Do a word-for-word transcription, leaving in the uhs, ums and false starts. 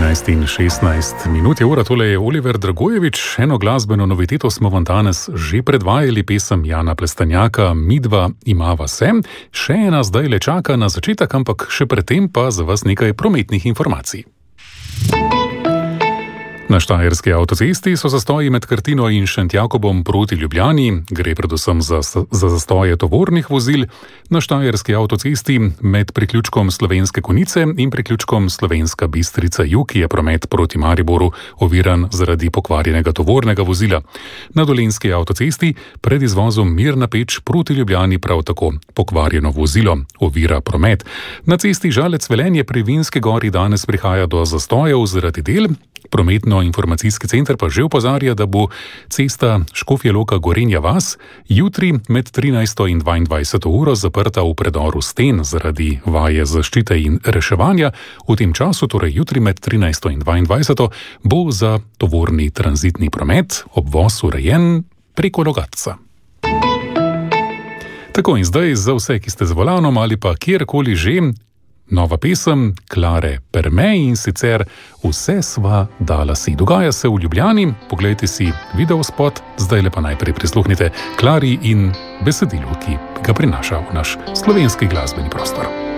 trinajst in šestnajst minut je ura, tole je Oliver Dragojevič. Eno glasbeno noviteto smo vam danes že predvajali, pesem Jana Plestenjaka Midva imava se. Še ena zdaj le čaka na začetek, ampak še predtem pa za vas nekaj prometnih informacij. Na Štajerski avtocesti so zastoji med Krtino in Šentjakobom proti Ljubljani, gre predvsem za, za zastoje tovornih vozil. Na Štajerski avtocesti med priključkom Slovenske Konjice in priključkom Slovenska Bistrica Jug je promet proti Mariboru oviran zaradi pokvarjenega tovornega vozila. Na Dolenjski avtocesti pred izvozom Mirna Peč proti Ljubljani prav tako pokvarjeno vozilo ovira promet. Na cesti Žalec-Velenje pri Vinski gori danes prihaja do zastojev zaradi del. Prometno-informacijski center pa že opozarja, da bo cesta Škofja Loka-Gorenja vas jutri med trinajsto in dvaindvajseto uro zaprta v predoru Sten zaradi vaje zaščite in reševanja. V tem času, torej jutri med trinajsto in dvaindvajseto, bo za tovorni tranzitni promet obvoz urejen preko Logatca. Tako in zdaj za vse, ki ste z volanom ali pa kjerkoli že, nova pesem Klare Perme in sicer Vse sva dala si. Dogaja se v Ljubljani, poglejte si videospot, zdaj le pa najprej prisluhnite Klari in besedilu, ki ga prinaša v naš slovenski glasbeni prostor.